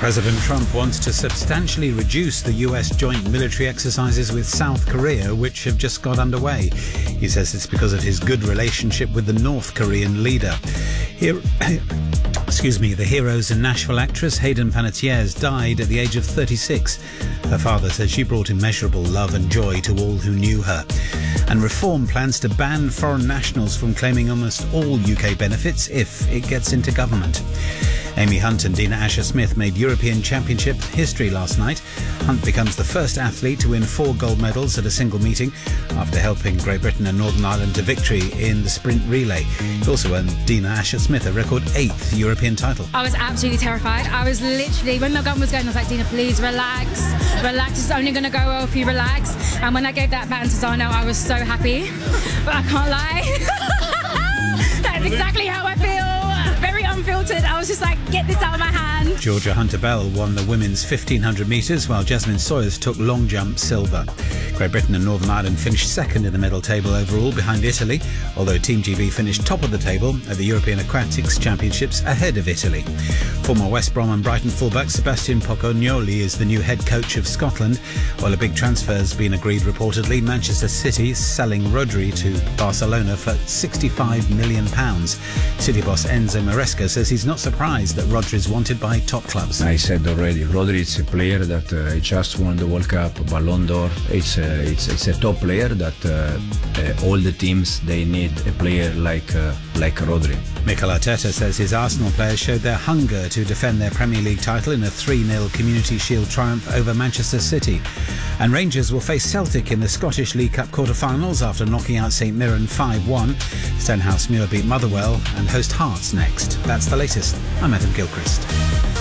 President Trump wants to substantially reduce the US joint military exercises with South Korea, which have just got underway. He says it's because of his good relationship with the North Korean leader. The Heroes and Nashville actress Hayden Panettiere died at the age of 36. Her father says she brought immeasurable love and joy to all who knew her. And Reform plans to ban foreign nationals from claiming almost all UK benefits if it gets into government. Amy Hunt and Dina Asher-Smith made European Championship history last night. Hunt becomes the first athlete to win 4 gold medals at a single meeting after helping Great Britain and Northern Ireland to victory in the sprint relay. It also earned Dina Asher-Smith a record 8th European title. I was absolutely terrified. I was literally, when the gun was going, I was like, Dina, please relax. Relax, it's only going to go well if you relax. And when I gave that baton to Zano, I was so happy. But I can't lie. That's exactly how I feel. Very unfiltered. I was just like, get this out of my hand. Georgia Hunter-Bell won the women's 1500 metres, while Jasmine Sawyers took long jump silver. Great Britain and Northern Ireland finished second in the medal table overall, behind Italy, although Team GB finished top of the table at the European Aquatics Championships ahead of Italy. Former West Brom and Brighton fullback Sebastian Pocognoli is the new head coach of Scotland, while a big transfer has been agreed reportedly. Manchester City selling Rodri to Barcelona for £65 million. City boss Enzo Maresca says he's not surprised that Rodri is wanted by top clubs. I said already, Rodri is a player that just won the World Cup, Ballon d'Or. It's a top player that all the teams, they need a player like Rodri. Mikel Arteta says his Arsenal players showed their hunger to defend their Premier League title in a 3-0 Community Shield triumph over Manchester City. And Rangers will face Celtic in the Scottish League Cup quarter-finals after knocking out St Mirren 5-1. Stenhousemuir beat Motherwell and host Hearts next. That's the latest. I'm Adam Gilchrist.